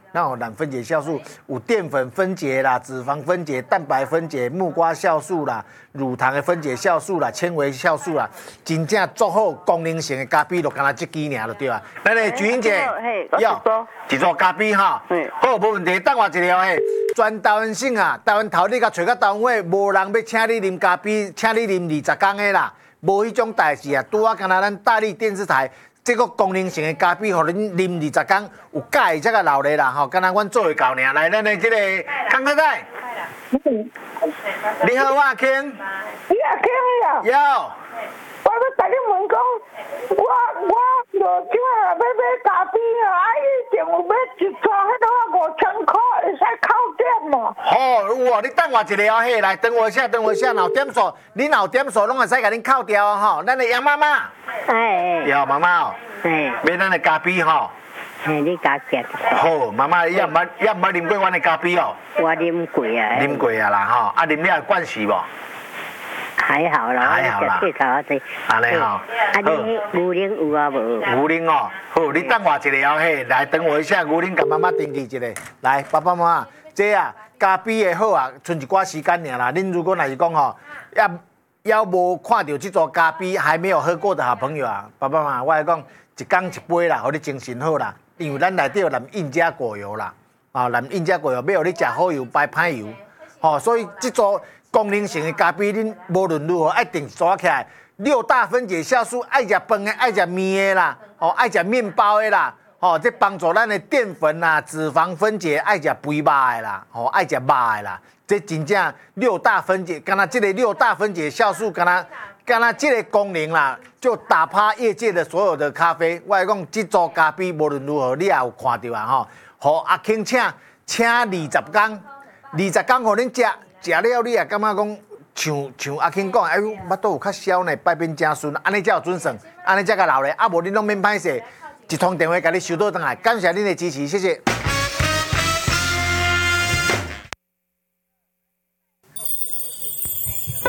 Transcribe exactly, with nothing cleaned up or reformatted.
那有咱分解酵素，有淀粉分解啦、脂肪分解、蛋白分解、木瓜酵素啦、乳糖的分解酵素啦、纤维酵素啦，真正做好功能性的咖啡，就干那这几尔就对啊。咱的菊英姐， 要一座咖啡哈，好，无问题。等我一条嘿，全台湾省啊，台湾头你甲找到台湾话，无人要请你啉咖啡，请你啉二十天的啦，无迄种代志啊。拄啊，敢若咱大力电视台。这个功能性的咖啡，互恁啉二十天有解才个留咧啦吼，敢若阮做会到尔。来，咱的这个康太太，你好，我阿卿。 你阿卿呀？ 有。 我要甲你问讲，我我落酒啊，要买咖啡啊，啊，以前有买一撮迄个五千块，会使扣点无？ 好，有哦，你等我一下哦，嘿，来等我一下，等我一下，有点数，你有点数，拢会使甲恁扣掉哦，吼。咱的杨妈妈。 哎。 有妈妈哦。 哎。 买咱的咖啡吼。 哎，你加减。 好，妈妈，也毋捌也毋捌啉过阮的咖啡哦。 我啉过啊。 啉过啊啦，吼，啊啉了有惯势无？ 还好啦， 还好啦，安尼吼。 啊，你牛奶有啊无？ 牛奶哦，好，你等我一下哦，嘿，来等我一下，牛奶甲妈妈登记一下。来，爸爸妈妈，这啊，咖啡的好啊，剩一寡时间尔啦。恁如果若是讲吼，也也无看到这座咖啡还没有喝过的好朋友啊，爸爸妈妈，我来讲，一天一杯啦，互你精神好啦。因为咱内底有蓝印加果油啦，啊，蓝印加果油要互你食好油，排歹油，吼，所以这座。功能性的咖啡，恁无论如何一定抓起来。六大分解酵素，爱食饭的，爱食面的啦，哦，爱食面包的啦，哦，这帮助咱的淀粉啦、脂肪分解，爱食肥肉的啦，哦，爱食肉的啦。这真正六大分解，干那这个六大分解酵素，干那干那这个功能啦，就打趴业界的所有的咖啡。我来讲，这组咖啡无论如何，你也有看到啊，吼，互阿卿请请二十天，二十天互恁食。食了你也感觉讲像像阿卿讲，哎呦，腹肚有较消呢，排便真顺，安尼才有准算，安尼才甲留咧，啊无你拢免歹势，一通电话甲你收倒转来，感谢恁的支持，谢谢。